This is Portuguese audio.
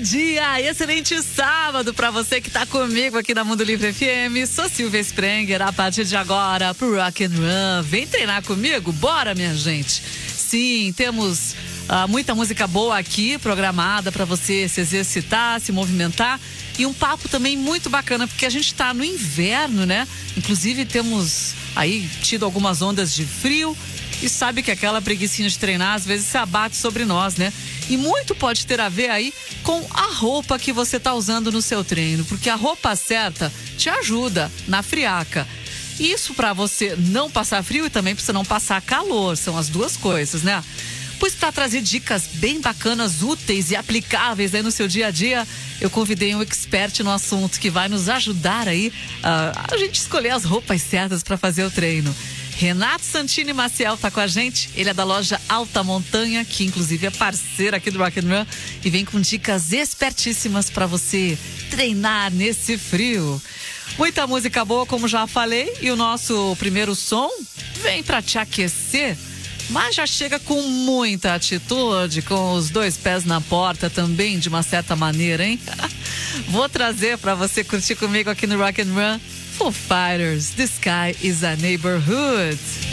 dia, excelente sábado para você que tá comigo aqui na Mundo Livre FM. Sou Silvia Sprenger, a partir de agora pro Rock and Run. Vem treinar comigo? Bora, minha gente. Sim, temos muita música boa aqui programada para você se exercitar, se movimentar. E um papo também muito bacana, porque a gente tá no inverno, né? Inclusive temos aí tido algumas ondas de frio. E sabe que aquela preguicinha de treinar às vezes se abate sobre nós, né? E muito pode ter a ver aí com a roupa que você tá usando no seu treino, porque a roupa certa te ajuda na friaca. Isso para você não passar frio e também para você não passar calor, são as duas coisas, né? Pois para trazer dicas bem bacanas, úteis e aplicáveis aí no seu dia a dia, eu convidei um expert no assunto que vai nos ajudar aí a gente escolher as roupas certas para fazer o treino. Renato Santini Maciel tá com a gente, ele é da loja Alta Montanha, que inclusive é parceira aqui do Rock and Run e vem com dicas espertíssimas para você treinar nesse frio. Muita música boa, como já falei, e o nosso primeiro som vem para te aquecer, mas já chega com muita atitude, com os dois pés na porta também, de uma certa maneira, hein? Vou trazer para você curtir comigo aqui no Rock and Run Foo Fighters, The Sky is a Neighborhood.